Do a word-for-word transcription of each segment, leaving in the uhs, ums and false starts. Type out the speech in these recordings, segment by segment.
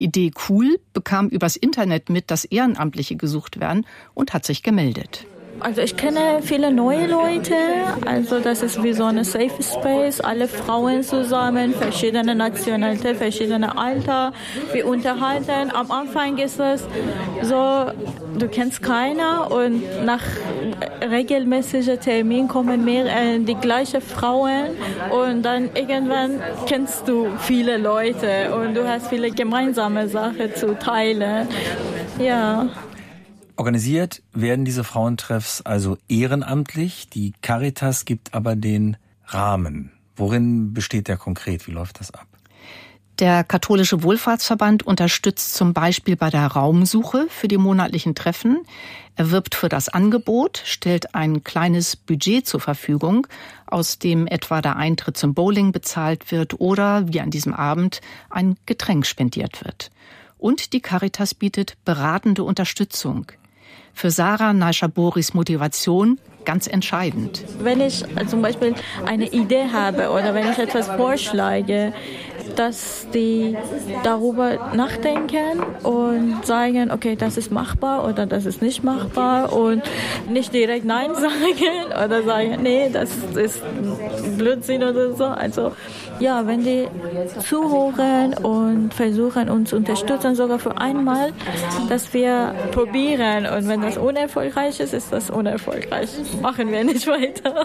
Idee cool, bekam übers Internet mit, dass Ehrenamtliche gesucht werden und hat sich gemeldet. Also ich kenne viele neue Leute, also das ist wie so eine Safe Space, alle Frauen zusammen, verschiedene Nationalitäten, verschiedene Alter, wir unterhalten. Am Anfang ist es so, du kennst keiner und nach regelmäßigen Terminen kommen mehr äh, die gleichen Frauen und dann irgendwann kennst du viele Leute und du hast viele gemeinsame Sachen zu teilen. Ja. Organisiert werden diese Frauentreffs also ehrenamtlich. Die Caritas gibt aber den Rahmen. Worin besteht der konkret? Wie läuft das ab? Der Katholische Wohlfahrtsverband unterstützt zum Beispiel bei der Raumsuche für die monatlichen Treffen. Er wirbt für das Angebot, stellt ein kleines Budget zur Verfügung, aus dem etwa der Eintritt zum Bowling bezahlt wird oder, wie an diesem Abend, ein Getränk spendiert wird. Und die Caritas bietet beratende Unterstützung. Für Sarah Naishaboris Motivation ganz entscheidend. Wenn ich zum Beispiel eine Idee habe oder wenn ich etwas vorschlage, dass die darüber nachdenken und sagen, okay, das ist machbar oder das ist nicht machbar und nicht direkt Nein sagen oder sagen, nee, das ist Blödsinn oder so. Also ja, wenn die zuhören und versuchen uns zu unterstützen, sogar für einmal, dass wir probieren und wenn das unerfolgreich ist, ist das unerfolgreich. Machen wir nicht weiter.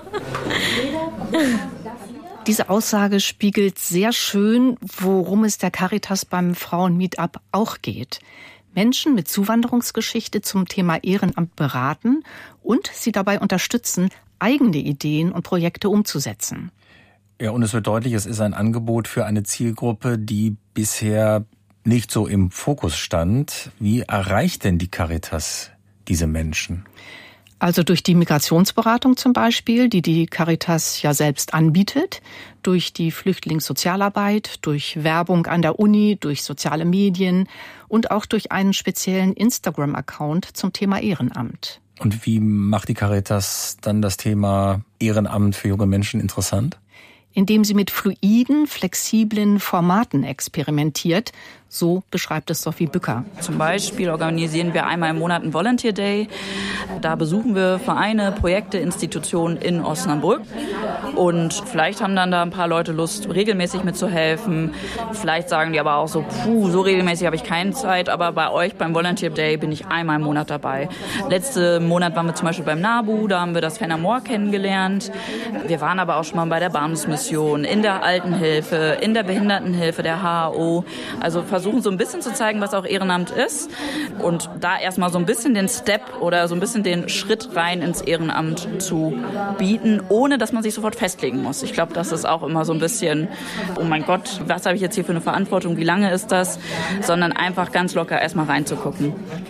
Diese Aussage spiegelt sehr schön, worum es der Caritas beim Frauen-Meetup auch geht. Menschen mit Zuwanderungsgeschichte zum Thema Ehrenamt beraten und sie dabei unterstützen, eigene Ideen und Projekte umzusetzen. Ja, und es wird deutlich, es ist ein Angebot für eine Zielgruppe, die bisher nicht so im Fokus stand. Wie erreicht denn die Caritas diese Menschen? Also durch die Migrationsberatung zum Beispiel, die die Caritas ja selbst anbietet, durch die Flüchtlingssozialarbeit, durch Werbung an der Uni, durch soziale Medien und auch durch einen speziellen Instagram-Account zum Thema Ehrenamt. Und wie macht die Caritas dann das Thema Ehrenamt für junge Menschen interessant? Indem sie mit fluiden, flexiblen Formaten experimentiert. So beschreibt es Sophie Bücker. Zum Beispiel organisieren wir einmal im Monat einen Volunteer Day. Da besuchen wir Vereine, Projekte, Institutionen in Osnabrück. Und vielleicht haben dann da ein paar Leute Lust, regelmäßig mitzuhelfen. Vielleicht sagen die aber auch so, puh, so regelmäßig habe ich keine Zeit. Aber bei euch beim Volunteer Day bin ich einmal im Monat dabei. Letzten Monat waren wir zum Beispiel beim NABU, da haben wir das Fenamore kennengelernt. Wir waren aber auch schon mal bei der Barmsmission, in der Altenhilfe, in der Behindertenhilfe, der H A O. Also versuchen so ein bisschen zu zeigen, was auch Ehrenamt ist und da erstmal so ein bisschen den Step oder so ein bisschen den Schritt rein ins Ehrenamt zu bieten, ohne dass man sich sofort festlegen muss. Ich glaube, das ist auch immer so ein bisschen, oh mein Gott, was habe ich jetzt hier für eine Verantwortung, wie lange ist das, sondern einfach ganz locker erstmal reinzugucken.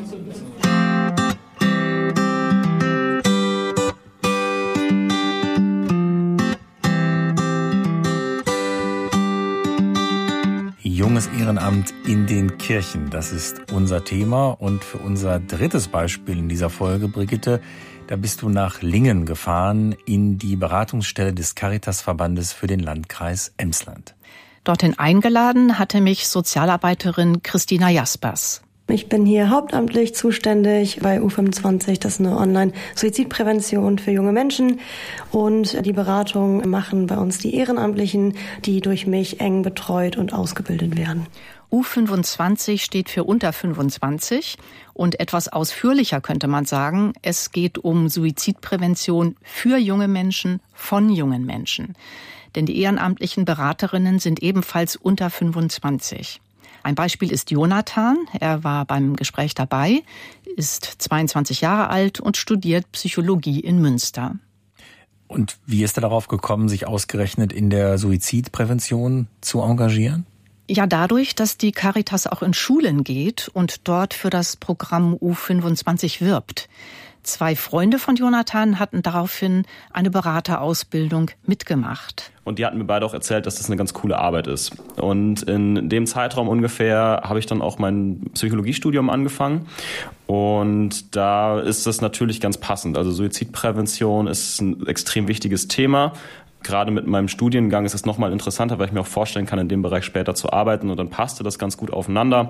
Junges Ehrenamt in den Kirchen, das ist unser Thema. Und für unser drittes Beispiel in dieser Folge, Brigitte, da bist du nach Lingen gefahren in die Beratungsstelle des Caritas-Verbandes für den Landkreis Emsland. Dorthin eingeladen hatte mich Sozialarbeiterin Christina Jaspers. Ich bin hier hauptamtlich zuständig bei U fünfundzwanzig, das ist eine Online-Suizidprävention für junge Menschen. Und die Beratung machen bei uns die Ehrenamtlichen, die durch mich eng betreut und ausgebildet werden. U fünfundzwanzig steht für unter fünfundzwanzig und etwas ausführlicher könnte man sagen, es geht um Suizidprävention für junge Menschen, von jungen Menschen. Denn die ehrenamtlichen Beraterinnen sind ebenfalls unter fünfundzwanzig. Ein Beispiel ist Jonathan. Er war beim Gespräch dabei, ist zweiundzwanzig Jahre alt und studiert Psychologie in Münster. Und wie ist er darauf gekommen, sich ausgerechnet in der Suizidprävention zu engagieren? Ja, dadurch, dass die Caritas auch in Schulen geht und dort für das Programm U fünfundzwanzig wirbt. Zwei Freunde von Jonathan hatten daraufhin eine Beraterausbildung mitgemacht. Und die hatten mir beide auch erzählt, dass das eine ganz coole Arbeit ist. Und in dem Zeitraum ungefähr habe ich dann auch mein Psychologiestudium angefangen. Und da ist das natürlich ganz passend. Also Suizidprävention ist ein extrem wichtiges Thema. Gerade mit meinem Studiengang ist es nochmal interessanter, weil ich mir auch vorstellen kann, in dem Bereich später zu arbeiten. Und dann passte das ganz gut aufeinander.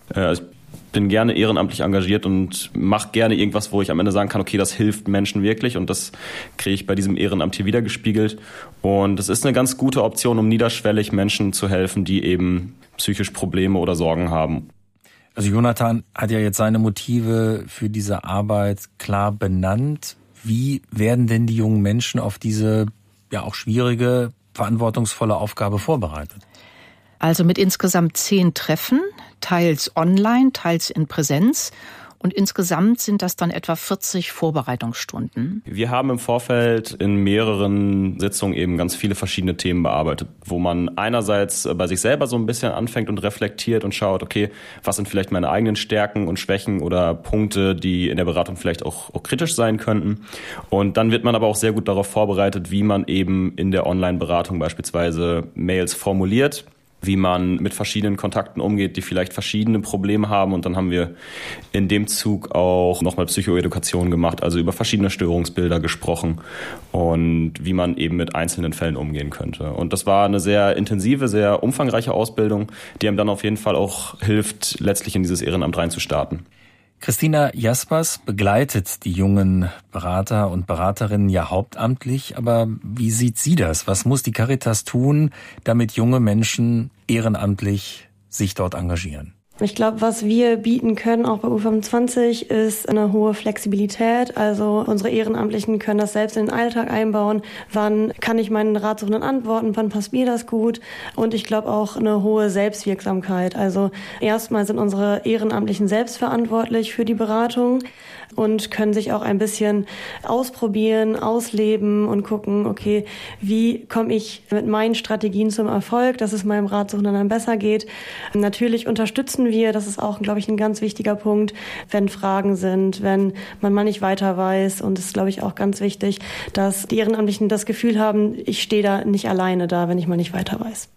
Äh, ich bin gerne ehrenamtlich engagiert und mache gerne irgendwas, wo ich am Ende sagen kann, okay, das hilft Menschen wirklich, und das kriege ich bei diesem Ehrenamt hier wiedergespiegelt. Und es ist eine ganz gute Option, um niederschwellig Menschen zu helfen, die eben psychisch Probleme oder Sorgen haben. Also Jonathan hat ja jetzt seine Motive für diese Arbeit klar benannt. Wie werden denn die jungen Menschen auf diese ja auch schwierige, verantwortungsvolle Aufgabe vorbereitet? Also mit insgesamt zehn Treffen, teils online, teils in Präsenz. Und insgesamt sind das dann etwa vierzig Vorbereitungsstunden. Wir haben im Vorfeld in mehreren Sitzungen eben ganz viele verschiedene Themen bearbeitet, wo man einerseits bei sich selber so ein bisschen anfängt und reflektiert und schaut, okay, was sind vielleicht meine eigenen Stärken und Schwächen oder Punkte, die in der Beratung vielleicht auch, auch kritisch sein könnten. Und dann wird man aber auch sehr gut darauf vorbereitet, wie man eben in der Online-Beratung beispielsweise Mails formuliert, wie man mit verschiedenen Kontakten umgeht, die vielleicht verschiedene Probleme haben. Und dann haben wir in dem Zug auch nochmal Psychoedukation gemacht, also über verschiedene Störungsbilder gesprochen und wie man eben mit einzelnen Fällen umgehen könnte. Und das war eine sehr intensive, sehr umfangreiche Ausbildung, die einem dann auf jeden Fall auch hilft, letztlich in dieses Ehrenamt reinzustarten. Christina Jaspers begleitet die jungen Berater und Beraterinnen ja hauptamtlich, aber wie sieht sie das? Was muss die Caritas tun, damit junge Menschen ehrenamtlich sich dort engagieren? Ich glaube, was wir bieten können, auch bei U fünfundzwanzig, ist eine hohe Flexibilität. Also unsere Ehrenamtlichen können das selbst in den Alltag einbauen. Wann kann ich meinen Ratsuchenden antworten? Wann passt mir das gut? Und ich glaube auch eine hohe Selbstwirksamkeit. Also erstmal sind unsere Ehrenamtlichen selbst verantwortlich für die Beratung und können sich auch ein bisschen ausprobieren, ausleben und gucken, okay, wie komme ich mit meinen Strategien zum Erfolg, dass es meinem Ratsuchenden dann besser geht. Natürlich unterstützen wir, das ist auch, glaube ich, ein ganz wichtiger Punkt, wenn Fragen sind, wenn man mal nicht weiter weiß. Und es ist, glaube ich, auch ganz wichtig, dass die Ehrenamtlichen das Gefühl haben, ich stehe da nicht alleine da, wenn ich mal nicht weiter weiß.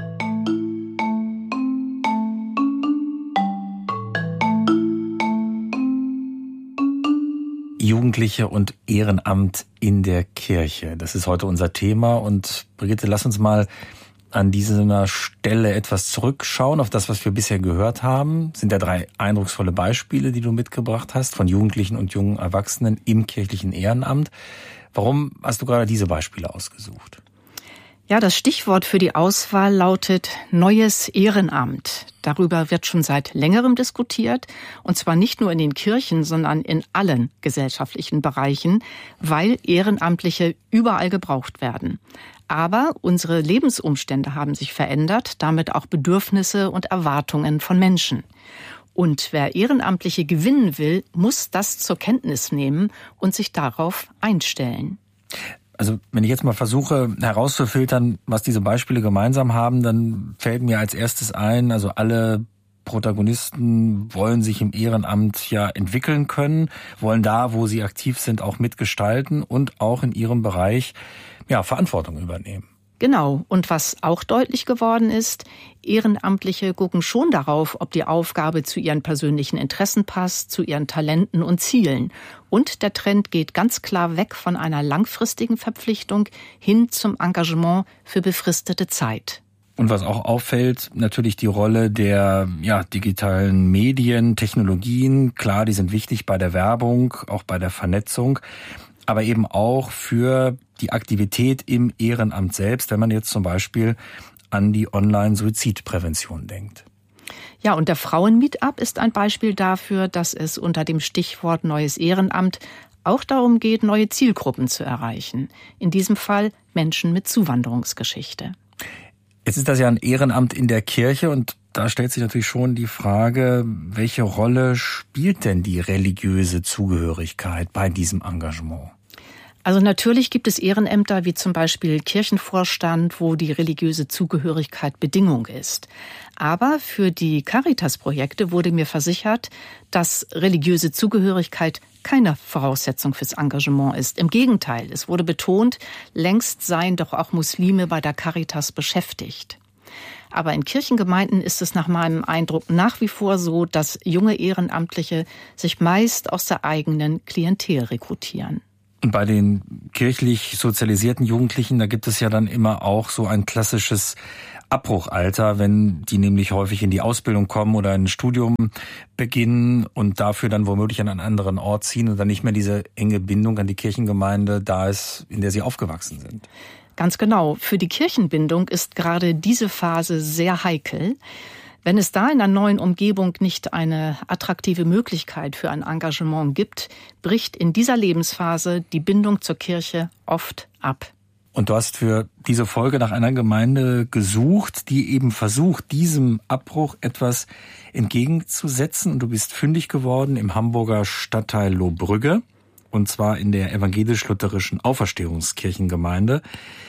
Jugendliche und Ehrenamt in der Kirche. Das ist heute unser Thema. Und Brigitte, lass uns mal an dieser Stelle etwas zurückschauen auf das, was wir bisher gehört haben. Das sind ja drei eindrucksvolle Beispiele, die du mitgebracht hast, von Jugendlichen und jungen Erwachsenen im kirchlichen Ehrenamt. Warum hast du gerade diese Beispiele ausgesucht? Ja, das Stichwort für die Auswahl lautet neues Ehrenamt. Darüber wird schon seit längerem diskutiert, und zwar nicht nur in den Kirchen, sondern in allen gesellschaftlichen Bereichen, weil Ehrenamtliche überall gebraucht werden. Aber unsere Lebensumstände haben sich verändert, damit auch Bedürfnisse und Erwartungen von Menschen. Und wer Ehrenamtliche gewinnen will, muss das zur Kenntnis nehmen und sich darauf einstellen. Also wenn ich jetzt mal versuche herauszufiltern, was diese Beispiele gemeinsam haben, dann fällt mir als erstes ein, also alle Protagonisten wollen sich im Ehrenamt ja entwickeln können, wollen da, wo sie aktiv sind, auch mitgestalten und auch in ihrem Bereich ja Verantwortung übernehmen. Genau. Und was auch deutlich geworden ist, Ehrenamtliche gucken schon darauf, ob die Aufgabe zu ihren persönlichen Interessen passt, zu ihren Talenten und Zielen. Und der Trend geht ganz klar weg von einer langfristigen Verpflichtung hin zum Engagement für befristete Zeit. Und was auch auffällt, natürlich die Rolle der ja, digitalen Medien, Technologien. Klar, die sind wichtig bei der Werbung, auch bei der Vernetzung, aber eben auch für die Aktivität im Ehrenamt selbst, wenn man jetzt zum Beispiel an die Online-Suizidprävention denkt. Ja, und der Frauen-Meetup ist ein Beispiel dafür, dass es unter dem Stichwort neues Ehrenamt auch darum geht, neue Zielgruppen zu erreichen. In diesem Fall Menschen mit Zuwanderungsgeschichte. Jetzt ist das ja ein Ehrenamt in der Kirche und da stellt sich natürlich schon die Frage, welche Rolle spielt denn die religiöse Zugehörigkeit bei diesem Engagement? Also natürlich gibt es Ehrenämter wie zum Beispiel Kirchenvorstand, wo die religiöse Zugehörigkeit Bedingung ist. Aber für die Caritas-Projekte wurde mir versichert, dass religiöse Zugehörigkeit keine Voraussetzung fürs Engagement ist. Im Gegenteil, es wurde betont, längst seien doch auch Muslime bei der Caritas beschäftigt. Aber in Kirchengemeinden ist es nach meinem Eindruck nach wie vor so, dass junge Ehrenamtliche sich meist aus der eigenen Klientel rekrutieren. Und bei den kirchlich sozialisierten Jugendlichen, da gibt es ja dann immer auch so ein klassisches Abbruchalter, wenn die nämlich häufig in die Ausbildung kommen oder ein Studium beginnen und dafür dann womöglich an einen anderen Ort ziehen und dann nicht mehr diese enge Bindung an die Kirchengemeinde da ist, in der sie aufgewachsen sind. Ganz genau. Für die Kirchenbindung ist gerade diese Phase sehr heikel. Wenn es da in der neuen Umgebung nicht eine attraktive Möglichkeit für ein Engagement gibt, bricht in dieser Lebensphase die Bindung zur Kirche oft ab. Und du hast für diese Folge nach einer Gemeinde gesucht, die eben versucht, diesem Abbruch etwas entgegenzusetzen. Und du bist fündig geworden im Hamburger Stadtteil Lohbrügge, und zwar in der evangelisch-lutherischen Auferstehungskirchengemeinde.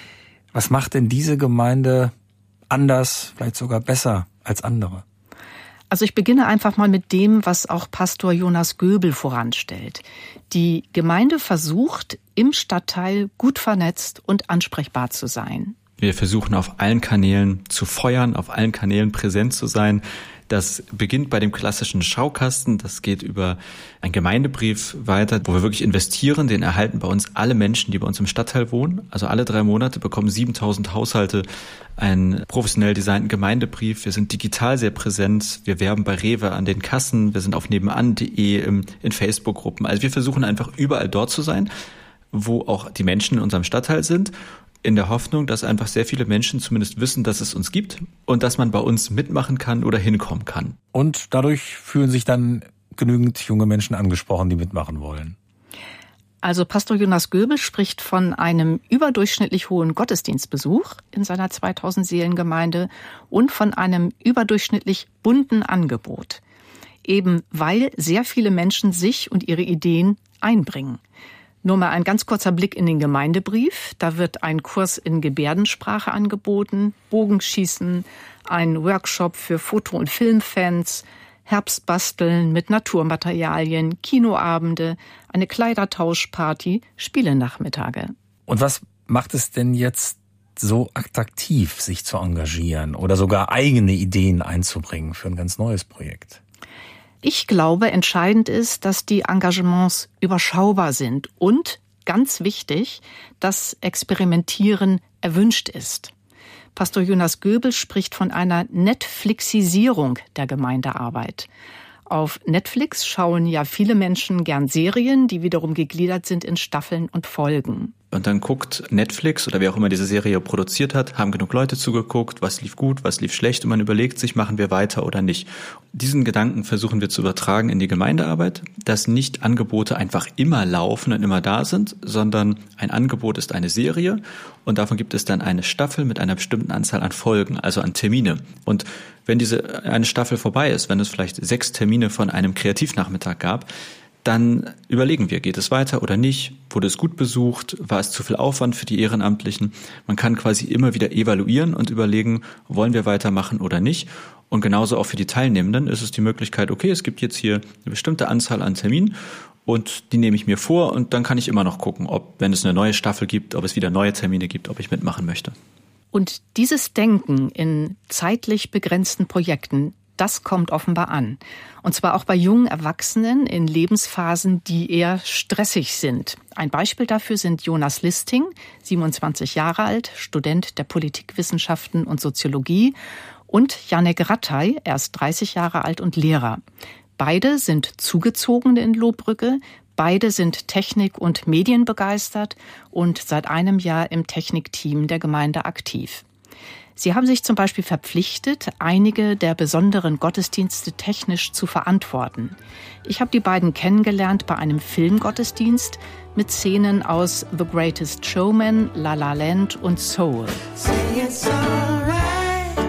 Was macht denn diese Gemeinde anders, vielleicht sogar besser als andere? Also ich beginne einfach mal mit dem, was auch Pastor Jonas Göbel voranstellt. Die Gemeinde versucht, im Stadtteil gut vernetzt und ansprechbar zu sein. Wir versuchen auf allen Kanälen zu feuern, auf allen Kanälen präsent zu sein. Das beginnt bei dem klassischen Schaukasten, das geht über einen Gemeindebrief weiter, wo wir wirklich investieren. Den erhalten bei uns alle Menschen, die bei uns im Stadtteil wohnen. Also alle drei Monate bekommen siebentausend Haushalte einen professionell designten Gemeindebrief. Wir sind digital sehr präsent. Wir werben bei Rewe an den Kassen. Wir sind auf nebenan punkt de in Facebook-Gruppen. Also wir versuchen einfach überall dort zu sein, wo auch die Menschen in unserem Stadtteil sind, in der Hoffnung, dass einfach sehr viele Menschen zumindest wissen, dass es uns gibt und dass man bei uns mitmachen kann oder hinkommen kann. Und dadurch fühlen sich dann genügend junge Menschen angesprochen, die mitmachen wollen. Also Pastor Jonas Göbel spricht von einem überdurchschnittlich hohen Gottesdienstbesuch in seiner zweitausend Seelengemeinde und von einem überdurchschnittlich bunten Angebot. Eben weil sehr viele Menschen sich und ihre Ideen einbringen. Nur mal ein ganz kurzer Blick in den Gemeindebrief. Da wird ein Kurs in Gebärdensprache angeboten, Bogenschießen, ein Workshop für Foto- und Filmfans, Herbstbasteln mit Naturmaterialien, Kinoabende, eine Kleidertauschparty, Spielenachmittage. Und was macht es denn jetzt so attraktiv, sich zu engagieren oder sogar eigene Ideen einzubringen für ein ganz neues Projekt? Ich glaube, entscheidend ist, dass die Engagements überschaubar sind und, ganz wichtig, dass Experimentieren erwünscht ist. Pastor Jonas Göbel spricht von einer Netflixisierung der Gemeindearbeit. Auf Netflix schauen ja viele Menschen gern Serien, die wiederum gegliedert sind in Staffeln und Folgen. Und dann guckt Netflix oder wer auch immer diese Serie produziert hat, haben genug Leute zugeguckt, was lief gut, was lief schlecht und man überlegt sich, machen wir weiter oder nicht. Diesen Gedanken versuchen wir zu übertragen in die Gemeindearbeit, dass nicht Angebote einfach immer laufen und immer da sind, sondern ein Angebot ist eine Serie und davon gibt es dann eine Staffel mit einer bestimmten Anzahl an Folgen, also an Termine. Und wenn diese eine Staffel vorbei ist, wenn es vielleicht sechs Termine von einem Kreativnachmittag gab, dann überlegen wir, geht es weiter oder nicht? Wurde es gut besucht? War es zu viel Aufwand für die Ehrenamtlichen? Man kann quasi immer wieder evaluieren und überlegen, wollen wir weitermachen oder nicht? Und genauso auch für die Teilnehmenden ist es die Möglichkeit, okay, es gibt jetzt hier eine bestimmte Anzahl an Terminen und die nehme ich mir vor und dann kann ich immer noch gucken, ob, wenn es eine neue Staffel gibt, ob es wieder neue Termine gibt, ob ich mitmachen möchte. Und dieses Denken in zeitlich begrenzten Projekten, das kommt offenbar an. Und zwar auch bei jungen Erwachsenen in Lebensphasen, die eher stressig sind. Ein Beispiel dafür sind Jonas Listing, siebenundzwanzig Jahre alt, Student der Politikwissenschaften und Soziologie, und Janek Rattay, er ist dreißig Jahre alt und Lehrer. Beide sind Zugezogene in Lohbrügge, beide sind Technik- und Medienbegeistert und seit einem Jahr im Technikteam der Gemeinde aktiv. Sie haben sich zum Beispiel verpflichtet, einige der besonderen Gottesdienste technisch zu verantworten. Ich habe die beiden kennengelernt bei einem Filmgottesdienst mit Szenen aus The Greatest Showman, La La Land und Soul. Say it's alright.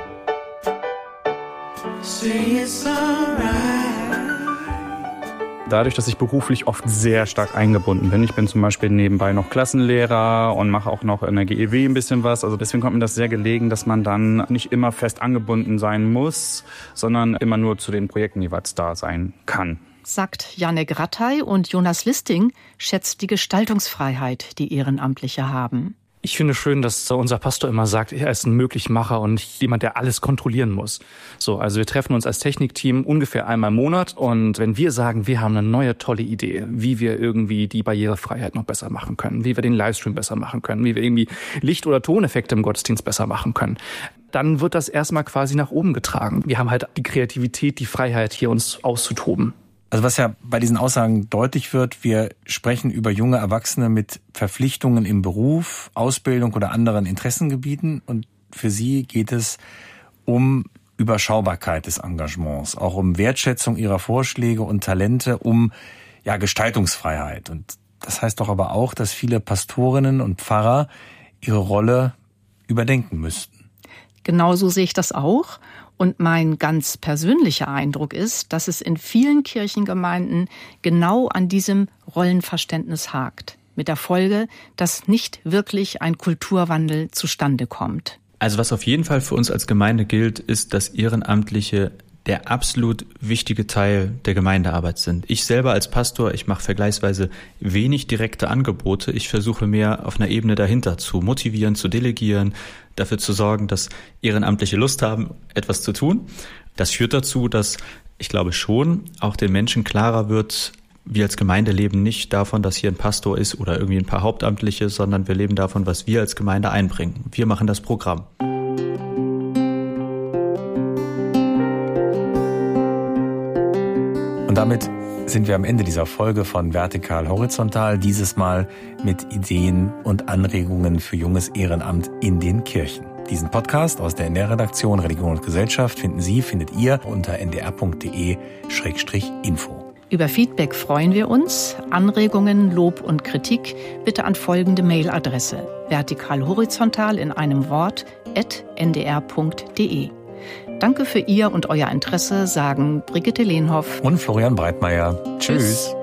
Say it's alright. Dadurch, dass ich beruflich oft sehr stark eingebunden bin. Ich bin zum Beispiel nebenbei noch Klassenlehrer und mache auch noch in der G E W ein bisschen was. Also deswegen kommt mir das sehr gelegen, dass man dann nicht immer fest angebunden sein muss, sondern immer nur zu den Projekten jeweils da sein kann. Sagt Janek Rattay, und Jonas Listing schätzt die Gestaltungsfreiheit, die Ehrenamtliche haben. Ich finde schön, dass unser Pastor immer sagt, er ist ein Möglichmacher und nicht jemand, der alles kontrollieren muss. So, also wir treffen uns als Technikteam ungefähr einmal im Monat und wenn wir sagen, wir haben eine neue tolle Idee, wie wir irgendwie die Barrierefreiheit noch besser machen können, wie wir den Livestream besser machen können, wie wir irgendwie Licht- oder Toneffekte im Gottesdienst besser machen können, dann wird das erstmal quasi nach oben getragen. Wir haben halt die Kreativität, die Freiheit, hier uns auszutoben. Also was ja bei diesen Aussagen deutlich wird, wir sprechen über junge Erwachsene mit Verpflichtungen im Beruf, Ausbildung oder anderen Interessengebieten. Und für sie geht es um Überschaubarkeit des Engagements, auch um Wertschätzung ihrer Vorschläge und Talente, um ja Gestaltungsfreiheit. Und das heißt doch aber auch, dass viele Pastorinnen und Pfarrer ihre Rolle überdenken müssten. Genauso sehe ich das auch. Und mein ganz persönlicher Eindruck ist, dass es in vielen Kirchengemeinden genau an diesem Rollenverständnis hakt. Mit der Folge, dass nicht wirklich ein Kulturwandel zustande kommt. Also was auf jeden Fall für uns als Gemeinde gilt, ist, dass Ehrenamtliche der absolut wichtige Teil der Gemeindearbeit sind. Ich selber als Pastor, ich mache vergleichsweise wenig direkte Angebote. Ich versuche mehr auf einer Ebene dahinter zu motivieren, zu delegieren, dafür zu sorgen, dass Ehrenamtliche Lust haben, etwas zu tun. Das führt dazu, dass ich glaube schon auch den Menschen klarer wird, wir als Gemeinde leben nicht davon, dass hier ein Pastor ist oder irgendwie ein paar Hauptamtliche, sondern wir leben davon, was wir als Gemeinde einbringen. Wir machen das Programm. Und damit sind wir am Ende dieser Folge von Vertikal Horizontal, dieses Mal mit Ideen und Anregungen für junges Ehrenamt in den Kirchen. Diesen Podcast aus der N D R-Redaktion Religion und Gesellschaft finden Sie, findet ihr unter n d r punkt d e Schrägstrich info. Über Feedback freuen wir uns. Anregungen, Lob und Kritik bitte an folgende Mailadresse: vertikalhorizontal in einem Wort at n d r punkt d e. Danke für Ihr und euer Interesse, sagen Brigitte Lehnhoff und Florian Breitmeier. Tschüss. Tschüss.